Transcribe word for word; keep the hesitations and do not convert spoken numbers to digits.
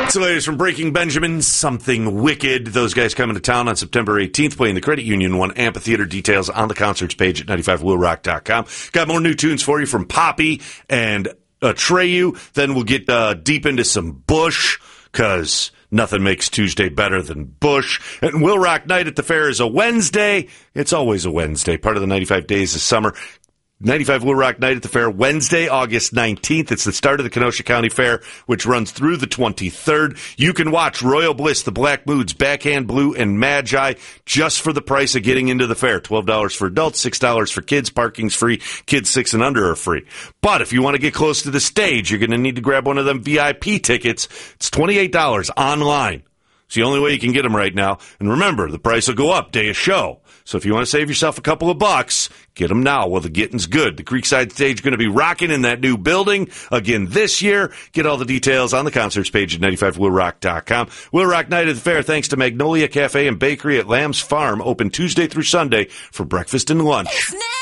It's the latest from Breaking Benjamin, Something Wicked. Those guys coming to town on September eighteenth, playing the Credit Union One Amphitheater. Details on the concerts page at ninety-five will rock dot com. Got more new tunes for you from Poppy and Atreyu. Then we'll get uh, deep into some Bush, because nothing makes Tuesday better than Bush. And Will Rock Night at the Fair is a Wednesday. It's always a Wednesday, part of the ninety-five Days of Summer. ninety-five Will Rock Night at the Fair, Wednesday, August nineteenth. It's the start of the Kenosha County Fair, which runs through the twenty-third. You can watch Royal Bliss, the Black Moods, Backhand Blue, and Magi just for the price of getting into the fair. twelve dollars for adults, six dollars for kids. Parking's free. Kids six and under are free. But if you want to get close to the stage, you're going to need to grab one of them V I P tickets. It's twenty-eight dollars online. It's the only way you can get them right now. And remember, the price will go up day of show. So if you want to save yourself a couple of bucks, get them now while the getting's good. The Creekside Stage going to be rocking in that new building again this year. Get all the details on the concerts page at ninety-five will rock dot com. Will Rock Night at the Fair, thanks to Magnolia Cafe and Bakery at Lamb's Farm, open Tuesday through Sunday for breakfast and lunch.